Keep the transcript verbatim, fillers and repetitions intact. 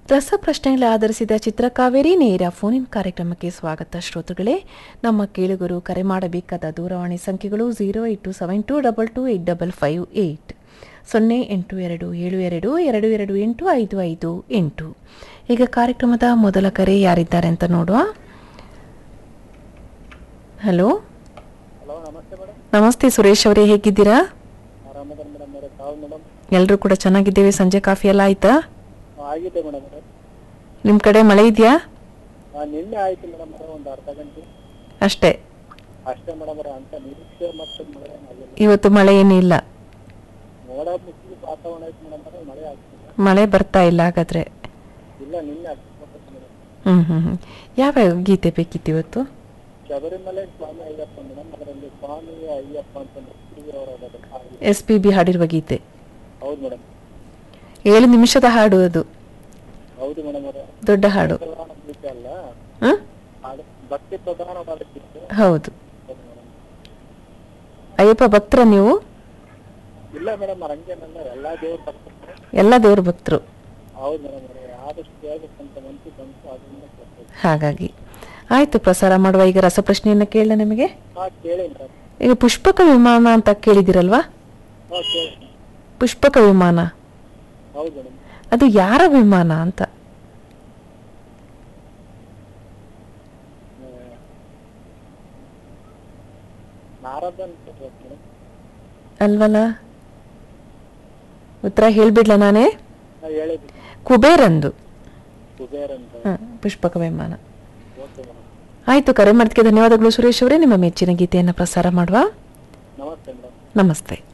ರಸಪ್ರಶ್ನೆಗಳ ಆಧರಿಸಿದ ಚಿತ್ರಕಾವೇರಿ ನೇರ phone in ಕಾರ್ಯಕ್ರಮಕ್ಕೆ ಸ್ವಾಗತ ಶ್ರೋತೃಗಳೇ. ನಮ್ಮ ಕೇಳುಗರು ಕರೆ ಮಾಡಬೇಕಾದ ದೂರವಾಣಿ ಸಂಖ್ಯೆಗಳು zero eight to seven to double two eight double five eight ಸೊನ್ನೆ ಎಂಟು ಎರಡು ಏಳು ಎರಡು ಎರಡು ಎರಡು ಎಂಟು ಐದು ಐದು ಎಂಟು. ಈಗ ಕಾರ್ಯಕ್ರಮದ ಮೊದಲ ಕರೆ ಯಾರಿದ್ದಾರೆ ಅಂತ ನೋಡುವ. ಹಲೋ, ನಮಸ್ತೆ ಸುರೇಶ್ ಅವರೇ, ಹೇಗಿದ್ದೀರಾ? ಎಲ್ಲರೂ ಕೂಡ ಚೆನ್ನಾಗಿದ್ದೇವೆ. ಸಂಜೆ ಕಾಫಿ ಎಲ್ಲ ಆಯ್ತಾ? ನಿಮ್ ಕಡೆ ಮಳೆ ಇದೆಯಾ? ನಿನ್ನೆ ಆಯ್ತು ಮೇಡಮ್, ಒಂದು ಅರ್ಧ ಗಂಟೆ ಅಷ್ಟೇ ಅಷ್ಟೇ ಮೇಡಮ್. ಅಂತ ನಿರೀಕ್ಷೆ ಮತ್ತೆ ಮಳೆ ಇವತ್ತು ಮಳೆ ಏನಿಲ್ಲ, ಮೋಡ ಮುಚ್ಚಿ ವಾತಾವರಣ ಆಯ್ತು ಮೇಡಮ್, ಮಳೆ ಆಗ್ತಿಲ್ಲ. ಮಳೆ ಬರ್ತಾ ಇಲ್ಲ ಹಾಗಾದ್ರೆ? ಇಲ್ಲ, ನಿನ್ನೆ ಆಗ್ತದೆ ಮೇಡಮ್. ಹ್ಮ್ ಹ್ಮ್ ಹ್ಮ್ ಯಾವ ಗೀತೆ ಬೇಕಿತ್ತು ಇವತ್ತು? ಶಬರಿಮಲೆ ಸ್ವಾಮಿ ಅಯ್ಯಪ್ಪ ಮೇಡಮ್, ಅದರಲ್ಲಿ ಸ್ವಾಮಿ ಅಯ್ಯಪ್ಪ ಅಂತ ಎಸ್ ಪಿ ಬಿ ಹಾಡಿರುವ ಗೀತೆ. ಹೌದು ಮೇಡಮ್. ಏಳು ನಿಮಿಷದ ಹಾಡು ಅದು. ಹೌದು ಮೇಡಮ್, ದೊಡ್ಡ ಹಾಡು. ಅಲ್ಲ, ಹ? ಭಕ್ತಿ ಪ್ರಧಾನವಾದ ಗೀತೆ. ಹೌದು. ಅಯ್ಯಪ್ಪ ಭಕ್ತರ ನೀವು? ಇಲ್ಲ ಮೇಡಮ್, ಹಂಗೇನಲ್ಲ, ಎಲ್ಲಾ ದೇವ್ರ ಭಕ್ತರು. ಎಲ್ಲ ದೇವ್ರ ಭಕ್ತರು. ಹೌದು ಮೇಡಮ್, ಆದಷ್ಟು ಹೇಳ್ಬೇಕಂತ ಮನ್ಸು ಬಂತು, ಅದನ್ನ ಹಾಗಾಗಿ ಆಯ್ತು, ಪ್ರಸಾರ ಮಾಡುವ. ಈಗ ರಸಪ್ರಶ್ನೆಯನ್ನ ಕೇಳ ನಿಮಗೆ. ಹಾ ಕೇಳಿ ಮೇಡಮ್. ಈಗ ಪುಷ್ಪಕ ವಿಮಾನ ಅಂತ ಕೇಳಿದಿರಲ್ವಾ? ಹಾ ಕೇಳಿ. ಪುಷ್ಪಕ ವಿಮಾನ ಹೌದು ಮೇಡಮ್. ಅದು ಯಾರ ವಿಮಾನ ಅಂತ? ನಾರದ ಅಲ್ವಲ್ಲ, ಉತ್ತರ ಹೇಳ್ಬಿಡ್ಲ ನಾನೇ? ಹೇಳಿದ್ವಿ. ಕುಬೇರಂದು. ಕುಬೇರ್ ಅಂತ. ಹ, ಪುಷ್ಪಕ ವಿಮಾನ. Okay madam. ಆಯ್ತು, ಕರೆ ಮಾಡಿದ್ದಕ್ಕೆ ಧನ್ಯವಾದಗಳು ಸುರೇಶ್ ಅವರೇ. ನಿಮ್ಮ ಮೆಚ್ಚಿನ ಗೀತೆಯನ್ನು ಪ್ರಸಾರ ಮಾಡುವ. ನಮಸ್ತೆ ಮೇಡಮ್. ನಮಸ್ತೆ.